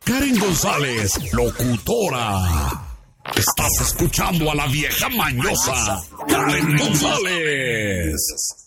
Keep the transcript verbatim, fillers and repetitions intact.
Karen González, locutora. Estás escuchando a la vieja mañosa, Karen González.